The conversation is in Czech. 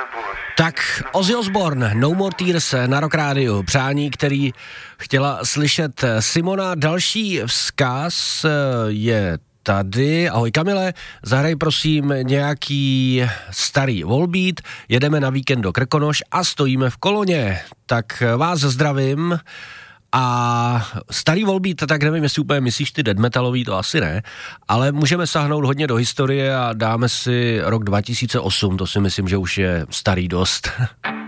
Tak Ozzy Osbourne, No More Tears na Rock Radio. Přání, který chtěla slyšet Simona. Další vzkaz je tady. Ahoj Kamile, zahraj prosím nějaký starý Volbeat. Jedeme na víkend do Krkonoš a stojíme v koloně. Tak vás zdravím. A starý Volbeat, tak nevím, jestli úplně myslíš ty death metalový, to asi ne, ale můžeme sáhnout hodně do historie a dáme si rok 2008, to si myslím, že už je starý dost.